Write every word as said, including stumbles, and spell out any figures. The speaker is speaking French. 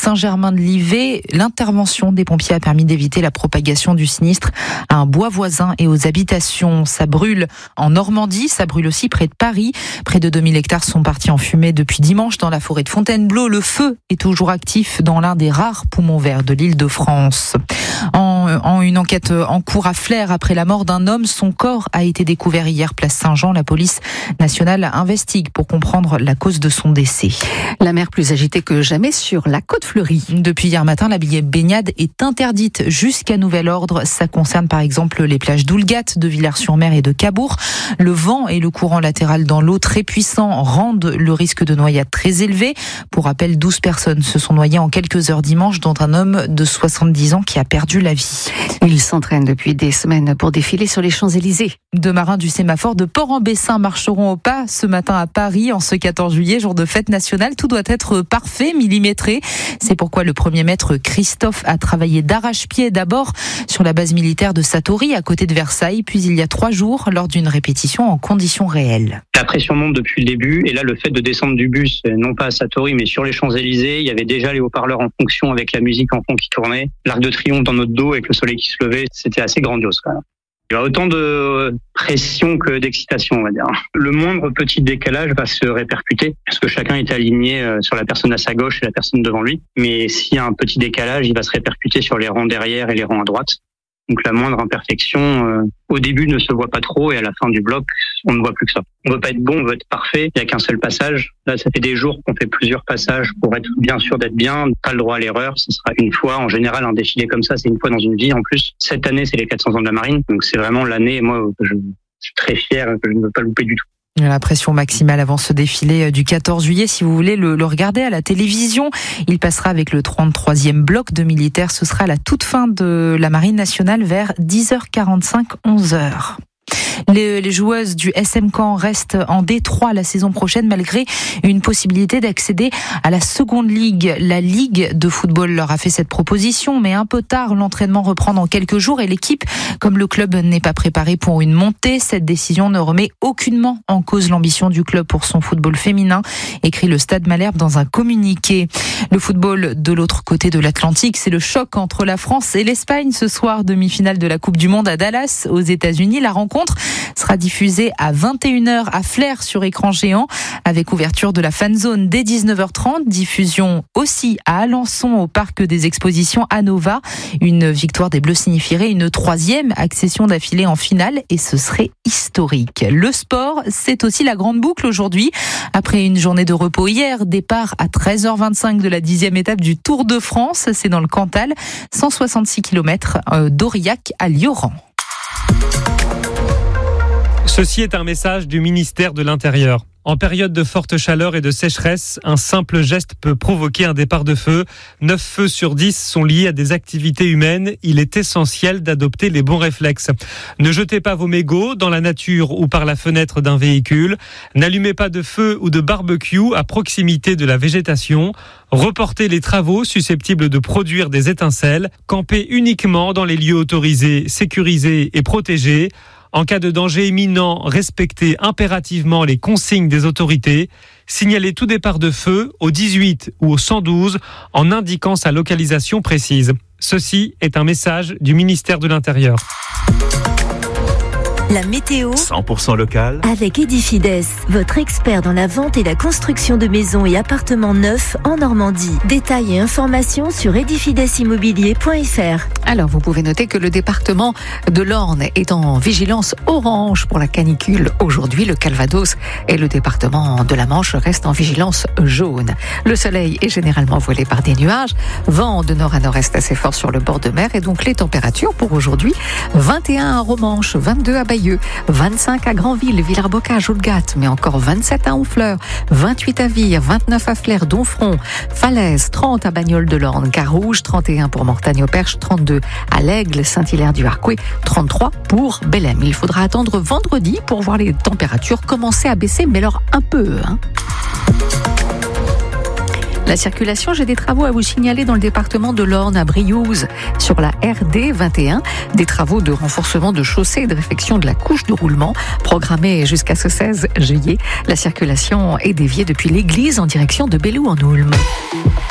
Saint-Germain-de-Livet, l'intervention des pompiers a permis d'éviter la propagation du sinistre à un bois voisin et aux habitations. Ça brûle en Normandie, ça brûle aussi près de Paris. Près de deux mille hectares sont partis en fumée depuis dimanche dans la forêt de Fontainebleau. Le feu est toujours actif dans l'un des rares poumons verts de l'Île-de-France. En, en une enquête en cours à Flers après la mort d'un homme, son corps a été découvert hier place Saint-Jean. La police nationale investigue pour comprendre la cause de son décès. La mer plus agitée que jamais sur la côte fleurie. Depuis hier matin, la baignade est interdite jusqu'à nouvel ordre. Ça concerne par exemple les plages d'Oulgat, de Villars-sur-Mer et de Cabourg. Le vent et le courant latéral dans l'eau très puissant rendent le risque de noyade très élevé. Pour rappel, douze personnes se sont noyées en quelques heures dimanche, dont un homme de soixante-dix ans qui a perdu la vie. Il s'entraîne depuis des semaines pour défiler sur les Champs-Élysées. Deux marins du sémaphore de Port-en-Bessin marcheront au pas ce matin à Paris en ce quatorze juillet, jour de fête nationale. Tout doit être parfait, millimétré. C'est pourquoi le premier maître Christophe a travaillé d'arrache-pied d'abord sur la base militaire de Satory à côté de Versailles, puis il y a trois jours lors d'une répétition en conditions réelles. La pression monte depuis le début et là le fait de descendre du bus, non pas à Satory mais sur les Champs-Élysées, il y avait déjà les haut-parleurs en fonction avec la musique en fond qui tournait, l'Arc de Triomphe dans notre dos avec le soleil qui se levait, c'était assez grandiose quand même. Il y a autant de pression que d'excitation, on va dire. Le moindre petit décalage va se répercuter, parce que chacun est aligné sur la personne à sa gauche et la personne devant lui. Mais s'il y a un petit décalage, il va se répercuter sur les rangs derrière et les rangs à droite. Donc la moindre imperfection, euh, au début ne se voit pas trop et à la fin du bloc, on ne voit plus que ça. On veut pas être bon, on veut être parfait. Il n'y a qu'un seul passage. Là, ça fait des jours qu'on fait plusieurs passages pour être bien sûr d'être bien. Pas le droit à l'erreur. Ce sera une fois. En général, un défilé comme ça, c'est une fois dans une vie. En plus, cette année, c'est les quatre cents ans de la marine. Donc c'est vraiment l'année, moi, que je suis très fier, que je ne veux pas louper du tout. La pression maximale avant ce défilé du quatorze juillet, si vous voulez le, le regarder à la télévision. Il passera avec le trente-troisième bloc de militaires. Ce sera à la toute fin de la Marine nationale vers dix heures quarante-cinq, onze heures. Les, les joueuses du S M Caen restent en D trois la saison prochaine malgré une possibilité d'accéder à la seconde ligue. La Ligue de football leur a fait cette proposition, mais un peu tard. L'entraînement reprend dans quelques jours et l'équipe, comme le club n'est pas préparé pour une montée, cette décision ne remet aucunement en cause l'ambition du club pour son football féminin, écrit le Stade Malherbe dans un communiqué. Le football de l'autre côté de l'Atlantique, c'est le choc entre la France et l'Espagne ce soir, demi-finale de la Coupe du Monde à Dallas, aux États-Unis. La rencontre sera diffusée à vingt et une heures à Flers sur écran géant avec ouverture de la fan zone dès dix-neuf heures trente, diffusion aussi à Alençon au parc des expositions à Nova. Une victoire des Bleus signifierait une troisième accession d'affilée en finale et ce serait historique. Le sport, c'est aussi la grande boucle aujourd'hui. Après une journée de repos hier, départ à treize heures vingt-cinq de la dixième étape du Tour de France, c'est dans le Cantal, cent soixante-six kilomètres d'Aurillac à Lioran. Ceci est un message du ministère de l'Intérieur. En période de forte chaleur et de sécheresse, un simple geste peut provoquer un départ de feu. neuf feux sur dix sont liés à des activités humaines. Il est essentiel d'adopter les bons réflexes. Ne jetez pas vos mégots dans la nature ou par la fenêtre d'un véhicule. N'allumez pas de feu ou de barbecue à proximité de la végétation. Reportez les travaux susceptibles de produire des étincelles. Campez uniquement dans les lieux autorisés, sécurisés et protégés. En cas de danger imminent, respectez impérativement les consignes des autorités. Signalez tout départ de feu au dix-huit ou au cent douze en indiquant sa localisation précise. Ceci est un message du ministère de l'Intérieur. La météo cent pour cent local avec Edifides, votre expert dans la vente et la construction de maisons et appartements neufs en Normandie. Détails et informations sur edifides immobilier point f r. Alors, vous pouvez noter que le département de l'Orne est en vigilance orange pour la canicule. Aujourd'hui, le Calvados et le département de la Manche restent en vigilance jaune. Le soleil est généralement voilé par des nuages. Vent de nord à nord-est assez fort sur le bord de mer. Et donc, les températures pour aujourd'hui, vingt et un à Romanche, vingt-deux à Bayeux, vingt-cinq à Granville, Villars-Bocage, Oulgat, mais encore vingt-sept à Honfleur, vingt-huit à Vire, vingt-neuf à Flers, Donfront, Falaise, trente à Bagnoles de l'Orne, Carouge, trente et un pour Mortagne-au-Perche, trente-deux à l'Aigle, Saint-Hilaire-du-Harcouët, trente-trois pour Bellem. Il faudra attendre vendredi pour voir les températures commencer à baisser, mais alors un peu, hein. La circulation, j'ai des travaux à vous signaler dans le département de l'Orne à Briouze, sur la R D vingt et un, des travaux de renforcement de chaussée et de réfection de la couche de roulement, programmés jusqu'à ce seize juillet. La circulation est déviée depuis l'église en direction de Belloux en Oulme.